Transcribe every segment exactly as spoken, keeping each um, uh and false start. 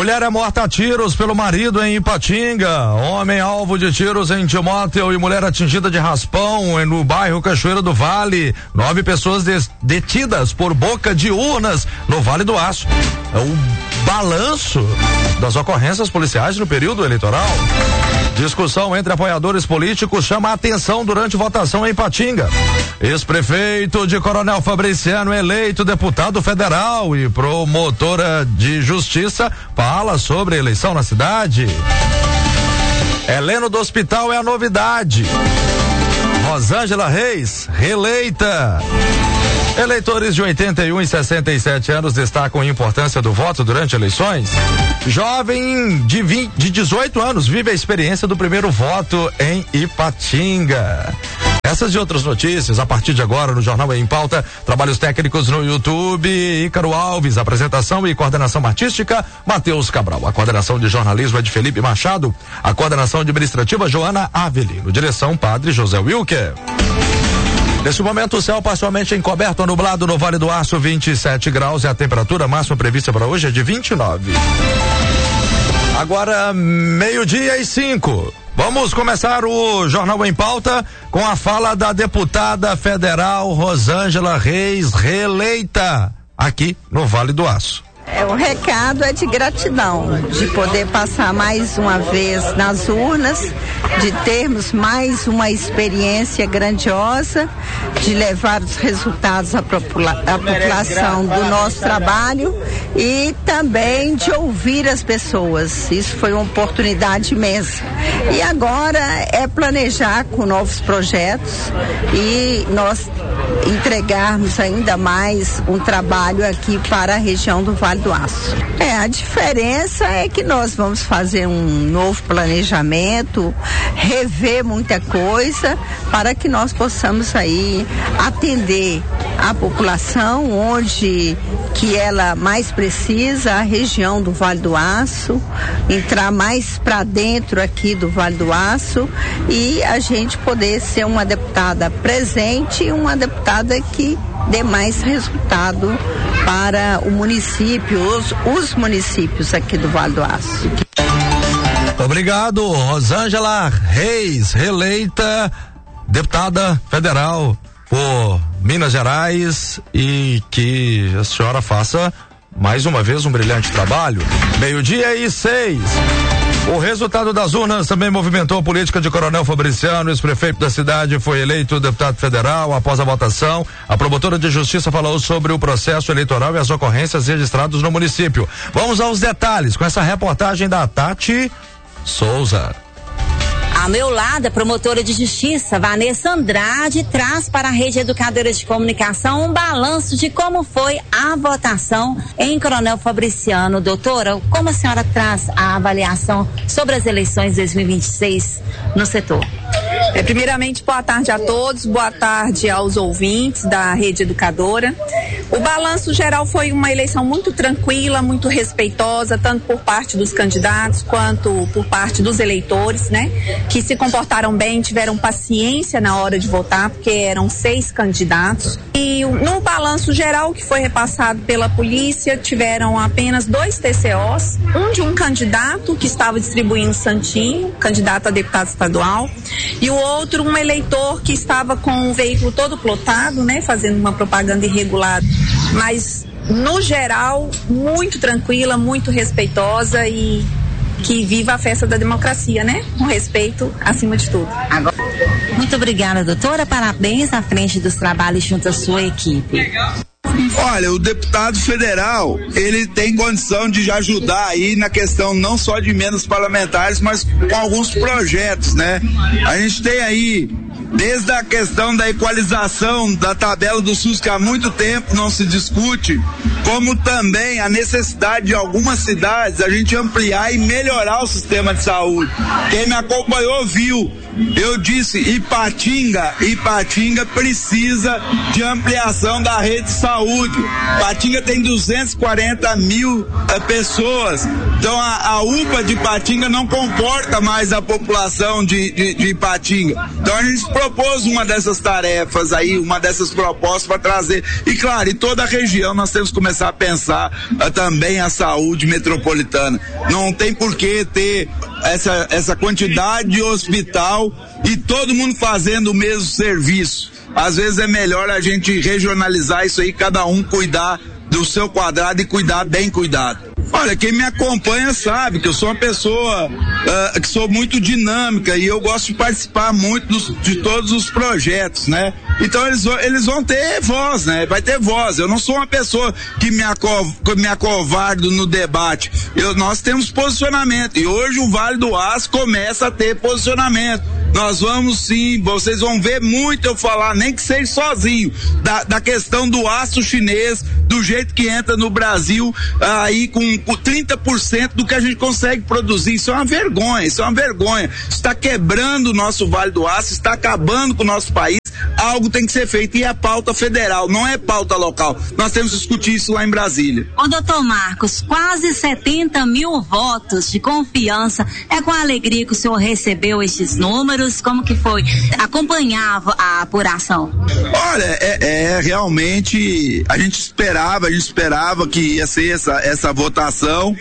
Mulher é morta a tiros pelo marido em Ipatinga. Homem alvo de tiros em Timóteo e mulher atingida de raspão no bairro Cachoeira do Vale. Nove pessoas des- detidas por boca de urnas no Vale do Aço. É o balanço das ocorrências policiais no período eleitoral. Discussão entre apoiadores políticos chama a atenção durante votação em Ipatinga. Ex-prefeito de Coronel Fabriciano eleito deputado federal e promotora de justiça fala sobre a eleição na cidade. Heleno do Hospital é a novidade. Rosângela Reis, reeleita. Eleitores de oitenta e um e sessenta e sete anos destacam a importância do voto durante eleições. Jovem de, vinte, de dezoito anos vive a experiência do primeiro voto em Ipatinga. Essas e outras notícias a partir de agora no Jornal em Pauta. Trabalhos técnicos no YouTube, Ícaro Alves, apresentação e coordenação artística, Matheus Cabral. A coordenação de jornalismo é de Felipe Machado. A coordenação administrativa, Joana Avelino. Direção, Padre José Wilker. Neste momento, o céu parcialmente encoberto, nublado no Vale do Aço, vinte e sete graus, e a temperatura máxima prevista para hoje é de vinte e nove. Agora, meio-dia e cinco. Vamos começar o Jornal em Pauta com a fala da deputada federal Rosângela Reis, reeleita aqui no Vale do Aço. É, o recado é de gratidão, de poder passar mais uma vez nas urnas, de termos mais uma experiência grandiosa, de levar os resultados à, popula- à população do nosso trabalho e também de ouvir as pessoas. Isso foi uma oportunidade imensa. E agora é planejar com novos projetos e nós entregarmos ainda mais um trabalho aqui para a região do Vale do Aço. É, a diferença é que nós vamos fazer um novo planejamento, rever muita coisa para que nós possamos aí atender a população onde que ela mais precisa, a região do Vale do Aço, entrar mais para dentro aqui do Vale do Aço e a gente poder ser uma deputada presente e uma deputada que dê mais resultado para o município, os, os municípios aqui do Vale do Aço. Obrigado, Rosângela Reis, reeleita deputada federal por Minas Gerais, e que a senhora faça mais uma vez um brilhante trabalho. Meio-dia e seis. O resultado das urnas também movimentou a política de Coronel Fabriciano. Ex-prefeito da cidade foi eleito deputado federal. Após a votação, a promotora de justiça falou sobre o processo eleitoral e as ocorrências registradas no município. Vamos aos detalhes com essa reportagem da Tati Souza. Ao meu lado, a promotora de justiça, Vanessa Andrade, traz para a Rede Educadora de Comunicação um balanço de como foi a votação em Coronel Fabriciano. Doutora, como a senhora traz a avaliação sobre as eleições dois mil e vinte e seis no setor? É, primeiramente, boa tarde a todos, boa tarde aos ouvintes da Rede Educadora. O balanço geral foi uma eleição muito tranquila, muito respeitosa, tanto por parte dos candidatos quanto por parte dos eleitores, né? Que se comportaram bem, tiveram paciência na hora de votar, porque eram seis candidatos. E no balanço geral que foi repassado pela polícia, tiveram apenas dois T C Os, um de um candidato que estava distribuindo santinho, candidato a deputado estadual, e o outro um eleitor que estava com o veículo todo plotado, né, fazendo uma propaganda irregular, mas no geral muito tranquila, muito respeitosa e que viva a festa da democracia, né? Com respeito acima de tudo. Agora, muito obrigada, doutora. Parabéns à frente dos trabalhos junto à sua equipe. Olha, o deputado federal, ele tem condição de ajudar aí na questão não só de emendas parlamentares, mas com alguns projetos, né? A gente tem aí desde a questão da equalização da tabela do SUS, que há muito tempo não se discute, como também a necessidade de algumas cidades a gente ampliar e melhorar o sistema de saúde. Quem me acompanhou viu, eu disse, Ipatinga, Ipatinga precisa de ampliação da rede de saúde. Ipatinga tem duzentos e quarenta mil uh, pessoas, então a, a U P A de Ipatinga não comporta mais a população de, de, de Ipatinga. Então a gente propôs uma dessas tarefas aí, uma dessas propostas para trazer, e claro, em toda a região nós temos que começar começar a pensar uh, também a saúde metropolitana. Não tem por que ter essa, essa quantidade de hospital e todo mundo fazendo o mesmo serviço. Às vezes é melhor a gente regionalizar isso aí, cada um cuidar do seu quadrado e cuidar bem cuidado. Olha, quem me acompanha sabe que eu sou uma pessoa uh, que sou muito dinâmica e eu gosto de participar muito dos, de todos os projetos, né? Então eles, eles vão ter voz, né? Vai ter voz. Eu não sou uma pessoa que me, aco, que me acovardo no debate. Eu, nós temos posicionamento e hoje o Vale do Aço começa a ter posicionamento. Nós vamos sim, vocês vão ver muito eu falar, nem que seja sozinho, da, da questão do aço chinês, do jeito que entra no Brasil, aí com, com trinta por cento do que a gente consegue produzir. Isso é uma vergonha, isso é uma vergonha. Está quebrando o nosso Vale do Aço, está acabando com o nosso país. Algo tem que ser feito e é pauta federal, não é pauta local. Nós temos que discutir isso lá em Brasília. Ô doutor Marcos, quase setenta mil votos de confiança. É com alegria que o senhor recebeu estes números? Como que foi? Acompanhava a apuração? Olha, é, é realmente, a gente esperava, a gente esperava que ia ser essa, essa votação,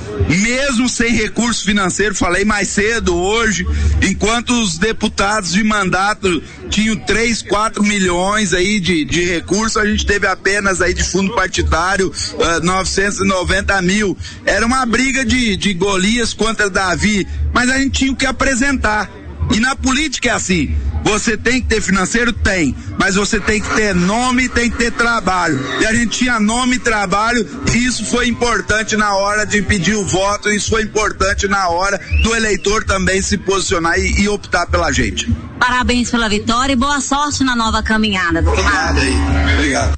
mesmo sem recurso financeiro. Falei mais cedo hoje, enquanto os deputados de mandato tinham três, quatro milhões aí de, de recursos, a gente teve apenas aí de fundo partidário uh, novecentos e noventa mil. Era uma briga de, de Golias contra Davi, mas a gente tinha o que apresentar. E na política é assim, você tem que ter financeiro? Tem, mas você tem que ter nome, tem que ter trabalho. E a gente tinha nome e trabalho, e isso foi importante na hora de pedir o voto, isso foi importante na hora do eleitor também se posicionar e, e optar pela gente. Parabéns pela vitória e boa sorte na nova caminhada, doutor Marcos. Obrigado.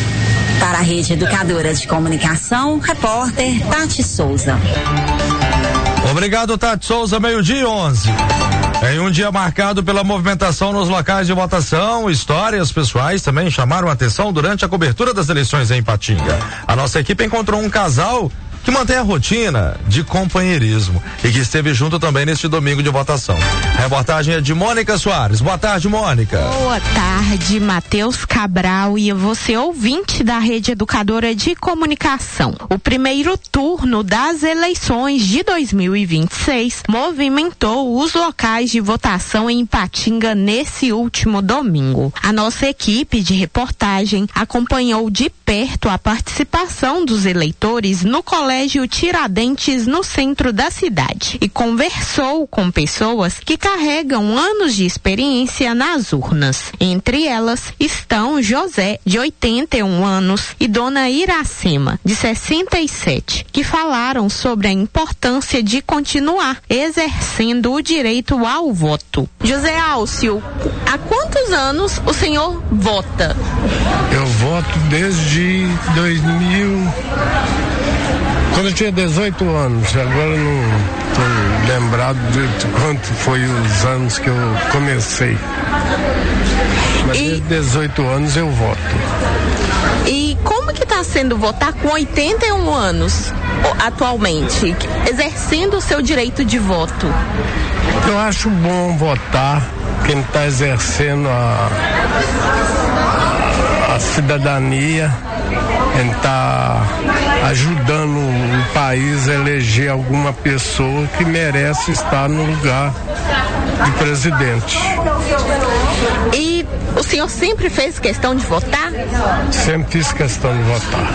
Para a Rede Educadora de Comunicação, repórter Tati Souza. Obrigado, Tati Souza, meio-dia e onze. Em um dia marcado pela movimentação nos locais de votação, histórias pessoais também chamaram a atenção durante a cobertura das eleições em Ipatinga. A nossa equipe encontrou um casal que mantém a rotina de companheirismo e que esteve junto também neste domingo de votação. A reportagem é de Mônica Soares. Boa tarde, Mônica. Boa tarde, Matheus Cabral e você ouvinte da Rede Educadora de Comunicação. O primeiro turno das eleições de dois mil e vinte e seis movimentou os locais de votação em Ipatinga nesse último domingo. A nossa equipe de reportagem acompanhou de perto a participação dos eleitores no colégio Colégio Tiradentes, no centro da cidade, e conversou com pessoas que carregam anos de experiência nas urnas. Entre elas estão José, de oitenta e um anos, e Dona Iracema, de sessenta e sete, que falaram sobre a importância de continuar exercendo o direito ao voto. José Álcio, há quantos anos o senhor vota? Eu voto desde dois mil, quando eu tinha dezoito anos. Agora não estou lembrado de quanto foi os anos que eu comecei. Mas e... desde dezoito anos eu voto. E como que está sendo votar com oitenta e um anos atualmente, exercendo o seu direito de voto? Eu acho bom votar quem está exercendo a, a cidadania, quem está ajudando o país a eleger alguma pessoa que merece estar no lugar de presidente. E o senhor sempre fez questão de votar? Sempre fiz questão de votar.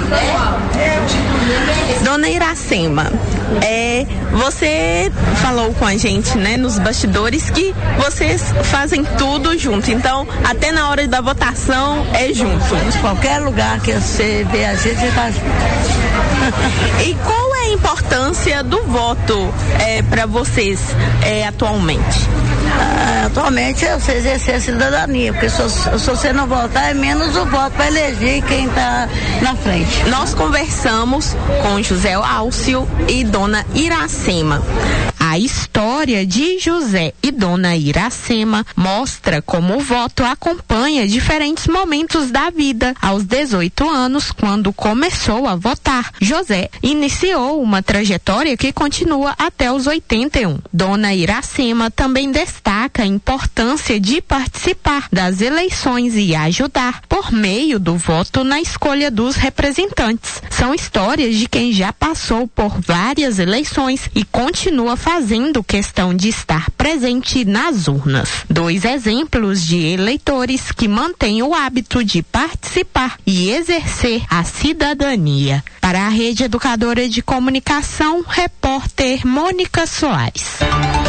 Dona Iracema, é, você falou com a gente, né, nos bastidores, que vocês fazem tudo junto. Então, até na hora da votação é junto. Em qualquer lugar que você vê a gente, você tá junto. E qual é a importância do voto é, para vocês é, atualmente? Ah, atualmente é você exercer a cidadania, porque se, se você não votar, é menos o voto para eleger quem está na frente. Nós conversamos com José Álcio e Dona Iracema. A A história de José e Dona Iracema mostra como o voto acompanha diferentes momentos da vida. Aos dezoito anos, quando começou a votar, José iniciou uma trajetória que continua até os oitenta e um. Dona Iracema também destaca a importância de participar das eleições e ajudar por meio do voto na escolha dos representantes. São histórias de quem já passou por várias eleições e continua fazendo questão de estar presente nas urnas. Dois exemplos de eleitores que mantêm o hábito de participar e exercer a cidadania. Para a Rede Educadora de Comunicação, repórter Mônica Soares.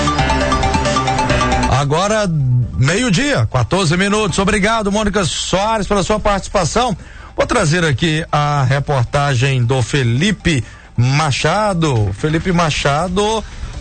Agora, meio-dia, quatorze minutos. Obrigado, Mônica Soares, pela sua participação. Vou trazer aqui a reportagem do Felipe Machado. Felipe Machado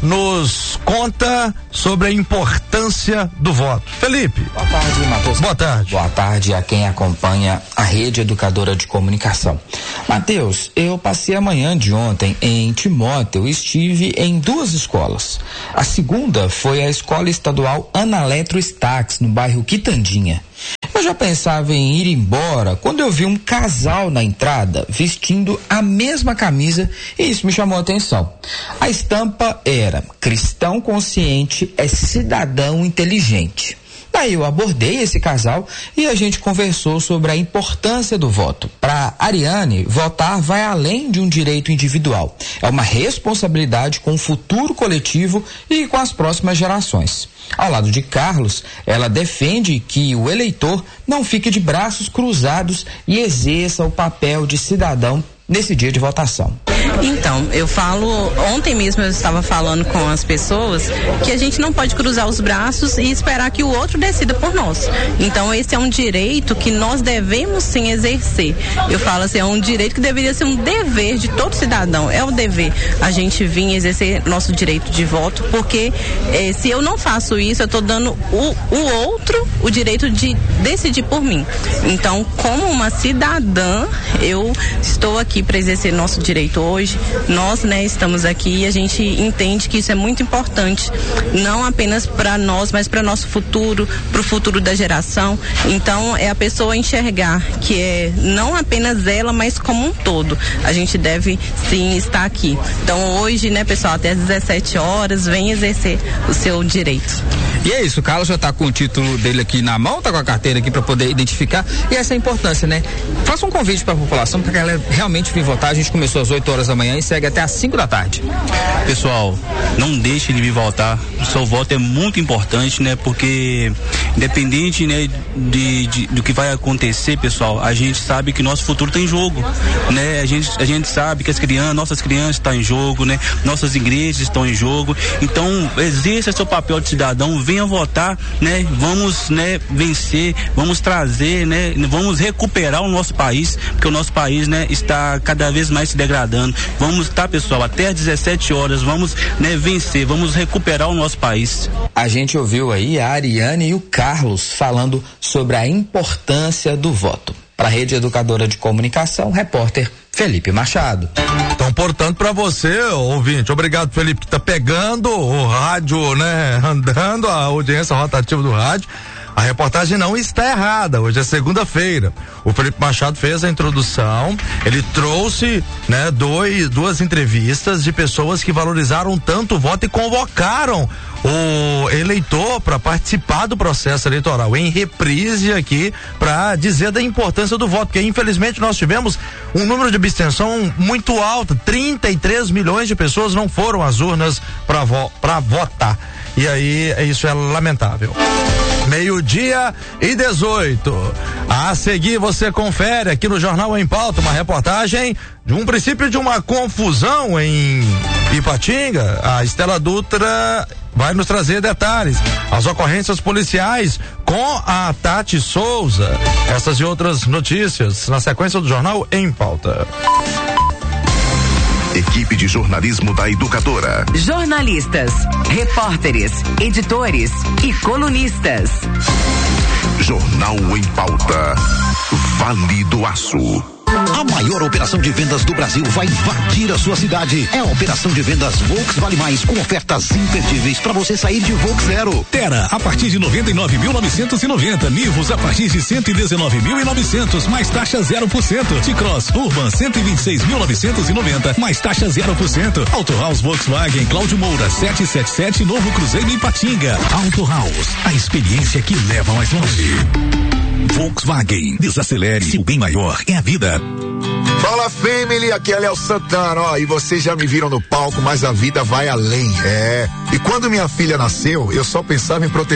nos conta sobre a importância do voto. Felipe. Boa tarde, Matheus. Boa tarde. Boa tarde a quem acompanha a Rede Educadora de Comunicação. Matheus, eu passei a manhã de ontem em Timóteo e estive em duas escolas. A segunda foi a Escola Estadual Analetro Stax, no bairro Quitandinha. Eu já pensava em ir embora quando eu vi um casal na entrada vestindo a mesma camisa e isso me chamou a atenção. A estampa era: cristão consciente é cidadão inteligente. Daí eu abordei esse casal e a gente conversou sobre a importância do voto. Para Ariane, votar vai além de um direito individual. É uma responsabilidade com o futuro coletivo e com as próximas gerações. Ao lado de Carlos, ela defende que o eleitor não fique de braços cruzados e exerça o papel de cidadão nesse dia de votação. Então, eu falo, ontem mesmo eu estava falando com as pessoas que a gente não pode cruzar os braços e esperar que o outro decida por nós. Então, esse é um direito que nós devemos sim exercer. Eu falo assim, é um direito que deveria ser um dever de todo cidadão. É o dever a gente vir exercer nosso direito de voto, porque eh, se eu não faço isso, eu estou dando o, o outro o direito de decidir por mim. Então, como uma cidadã, eu estou aqui para exercer nosso direito hoje. Nós, né, estamos aqui e a gente entende que isso é muito importante, não apenas para nós, mas para nosso futuro, para o futuro da geração. Então, é a pessoa enxergar que é não apenas ela, mas como um todo. A gente deve sim estar aqui. Então, hoje, né, pessoal, até às dezessete horas, vem exercer o seu direito. E é isso, o Carlos já está com o título dele aqui na mão, está com a carteira aqui para poder identificar, e essa é a importância, né? Faça um convite para a população para que ela realmente vir votar. A gente começou às oito horas da manhã e segue até às cinco da tarde. Pessoal, não deixe de vir votar. O seu voto é muito importante, né? Porque independente, né, de, de do que vai acontecer, pessoal, a gente sabe que nosso futuro está em jogo, né? A gente a gente sabe que as crianças, nossas crianças estão em jogo, né? Nossas igrejas estão em jogo. Então, exerça seu papel de cidadão, venha votar, né? Vamos, né, vencer, vamos trazer, né? Vamos recuperar o nosso país, porque o nosso país, né, está cada vez mais se degradando. Vamos, tá, pessoal, até às dezessete horas, vamos, né, vencer, vamos recuperar o nosso país. A gente ouviu aí a Ariane e o Carlos falando sobre a importância do voto. Para a Rede Educadora de Comunicação, repórter Felipe Machado. Então, portanto, para você, ouvinte, obrigado, Felipe, que tá pegando o rádio, né, andando, a audiência rotativa do rádio. A reportagem não está errada, hoje é segunda-feira. O Felipe Machado fez a introdução, ele trouxe, né, dois, duas entrevistas de pessoas que valorizaram tanto o voto e convocaram o eleitor para participar do processo eleitoral em reprise aqui para dizer da importância do voto, porque infelizmente nós tivemos um número de abstenção muito alto, trinta e três milhões de pessoas não foram às urnas para vo para votar. E aí, isso é lamentável. Meio-dia e dezoito. A seguir você confere aqui no Jornal em Pauta uma reportagem de um princípio de uma confusão em Ipatinga. A Estela Dutra vai nos trazer detalhes. As ocorrências policiais com a Tati Souza. Essas e outras notícias na sequência do Jornal em Pauta. Equipe de jornalismo da Educadora. Jornalistas, repórteres, editores e colunistas. Jornal em Pauta. Vale do Aço. A maior operação de vendas do Brasil vai invadir a sua cidade. É a operação de vendas Volks Vale Mais, com ofertas imperdíveis para você sair de Volks zero. Terra a partir de noventa e nove mil novecentos e noventa, Nivus a partir de cento e dezenove mil e novecentos, mais taxa zero por cento. T-Cross Urban cento e vinte e seis mil novecentos e noventa, mais taxa zero por cento. Auto House Volkswagen Cláudio Moura setecentos e setenta e sete, Novo Cruzeiro em Ipatinga. Auto House, a experiência que leva mais longe. Volkswagen, desacelere, o bem maior é a vida. Fala, family, aqui é Léo Santana, ó, e vocês já me viram no palco, mas a vida vai além, é. E quando minha filha nasceu, eu só pensava em proteger